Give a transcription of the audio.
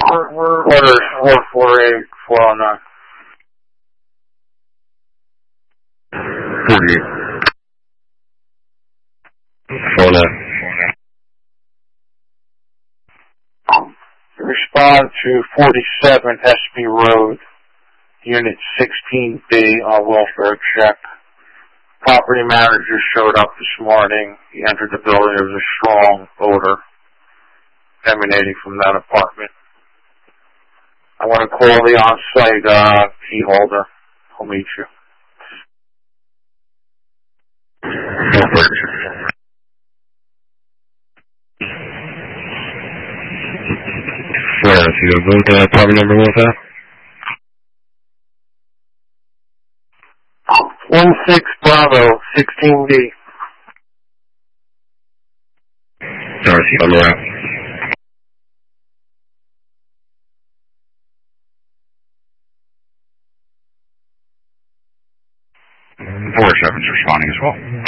Order 448-409. 48. 409. Respond to 47 Hesby Road, Unit 16B on welfare check. Property manager showed up this morning. He entered the building. There was a strong odor emanating from that apartment. I want to call the on-site key holder. I'll meet you. Yeah, so you'll go with the apartment number with that? 16 Bravo, 16B. Darcy on the route. 47's responding as well.